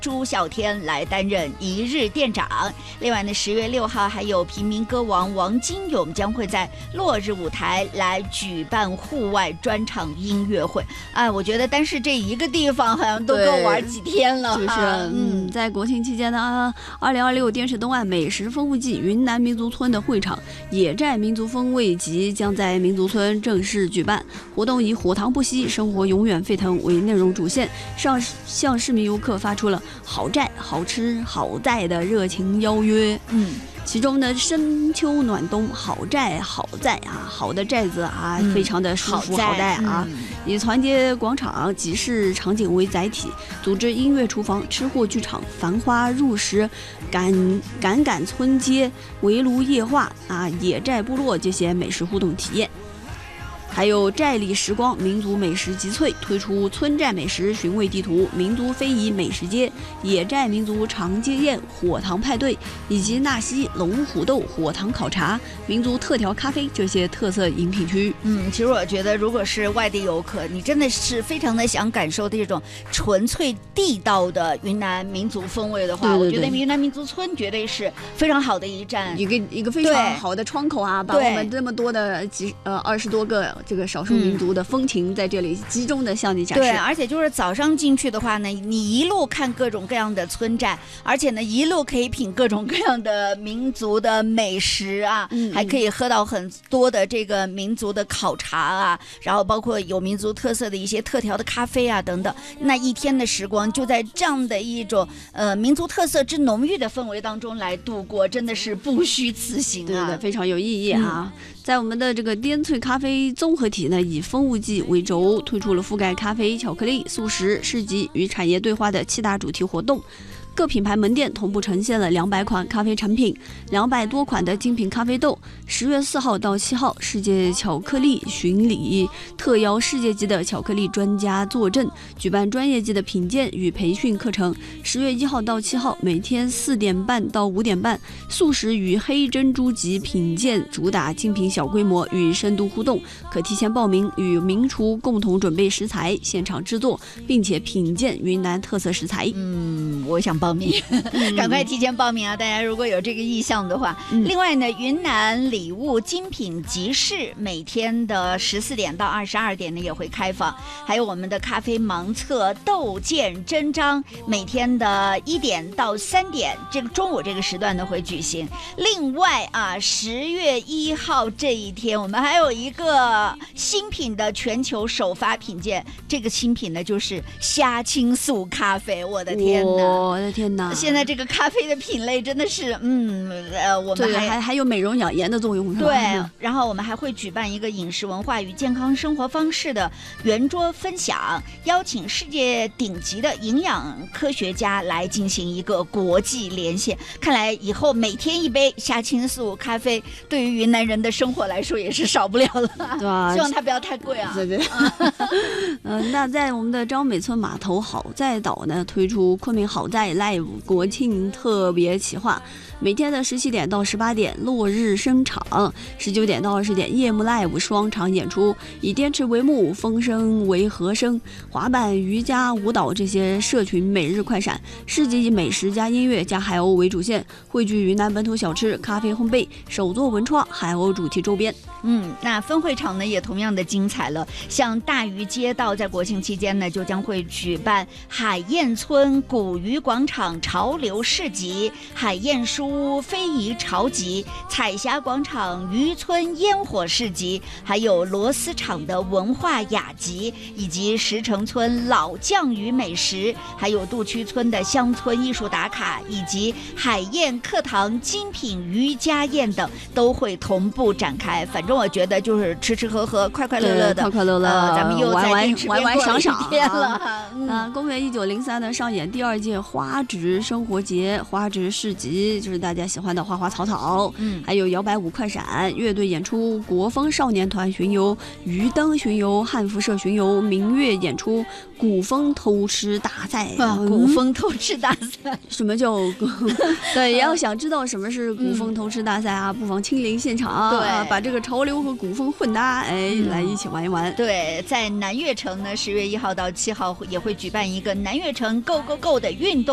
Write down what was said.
朱孝天来担任一日店长。另外呢，10月6号还有平民歌王王金勇将会在落日舞台来举办户外专场音乐会。我觉得单是这一个地方好像都够玩几天了。 就是在国庆期间呢，2026电视东岸美食丰富季云南民族村的会场野寨民族风味集将在民族村正式举办。活动以火塘不息，生活永远沸腾为内容主线，向市民游客发出了好寨、好吃、好在的热情邀约。其中呢，深秋暖冬，好寨好在啊，好的寨子啊，非常的舒服，好在啊，以团结广场集市场景为载体，组织音乐厨房、吃货剧场、繁花入食、赶村街、围炉夜话啊、野寨部落这些美食互动体验。还有寨里时光民族美食集萃，推出村寨美食寻味地图、民族非遗美食街、野寨民族长街宴、火塘派对，以及纳西龙虎斗、火塘烤茶、民族特调咖啡这些特色饮品区。 其实我觉得，如果是外地游客，你真的是非常的想感受这种纯粹地道的云南民族风味的话，我觉得云南民族村绝对是非常好的一站， 一个非常好的窗口啊，把我们这么多的20多个这个少数民族的风情在这里集中的向你展示。 对，而且就是早上进去的话呢，你一路看各种各样的村寨，而且呢一路可以品各种各样的民族的美食啊，还可以喝到很多的这个民族的烤茶啊，然后包括有民族特色的一些特调的咖啡啊等等。那一天的时光就在这样的一种民族特色之浓郁的氛围当中来度过，真的是不虚此行啊！ 对，非常有意义啊。在我们的这个滇萃咖啡综合体呢，以风物季为轴，推出了覆盖咖啡、巧克力、素食、市集与产业对话的7大主题活动。各品牌门店同步呈现了200款咖啡产品，200多款的精品咖啡豆。10月4号到7号，世界巧克力巡礼特邀世界级的巧克力专家坐镇，举办专业级的品鉴与培训课程。10月1号到7号，每天4点半到5点半，素食与黑珍珠级品鉴，主打精品小规模与深度互动，可提前报名，与名厨共同准备食材，现场制作，并且品鉴云南特色食材。 我想报名，赶快提前报名啊！大家如果有这个意向的话。另外呢，云南礼物精品集市每天的14点到22点呢也会开放，还有我们的咖啡盲测、豆鉴真章，每天的1点到3点，这个中午这个时段呢会举行。另外啊，10月1号这一天，我们还有一个新品的全球首发品鉴，这个新品呢就是虾青素咖啡。我的天哪！ 我的天哪！ 现在这个咖啡的品类真的是，我们还有美容养颜的作用，是吧？ 对，然后我们还会举办一个饮食文化与健康生活方式的圆桌分享，邀请世界顶级的营养科学家来进行一个国际连线。看来以后每天一杯虾青素咖啡，对于云南人的生活来说也是少不了了，对吧？希望它不要太贵啊。 对。那在我们的张美村码头好在岛呢，推出昆明好在 Live 国庆特别企划，每天的17点到18点落日声场，19点到20点夜幕 Live 双场演出，以滇池为幕，风声为和声，滑板、瑜伽、舞蹈这些社群每日快闪。市集以美食加音乐加海鸥为主线，汇聚云南本土小吃、咖啡烘焙、手作文创、海鸥主题周边。 那分会场呢也同样的精彩了，像大鱼街道在国庆期间呢就将会举办海燕村古渔广场潮流市集、海燕书屋非遗潮集、彩霞广场渔村烟火市集，还有螺丝厂的文化雅集，以及石城村老酱鱼美食，还有杜区村的乡村艺术打卡，以及海燕课堂精品瑜伽宴等都会同步展开。反正我觉得就是吃吃喝喝，快快乐乐的， 快快乐乐， 咱们又在玩玩赏赏天了。 公元1903呢上演第2届花植生活节、花植市集，就是大家喜欢的花花草草，还有摇摆舞快闪、乐队演出、国风少年团巡游、鱼灯巡游、汉服社巡游、民乐演出、古风偷吃大赛。 古风偷吃大赛， 什么叫对，要想知道什么是古风偷吃大赛啊，不妨亲临现场，对，把这个潮流和古风混搭，来一起玩一玩。 对，在南岳城呢，10月1号到7号也会举办一个南岳城 Go Go Go 的运动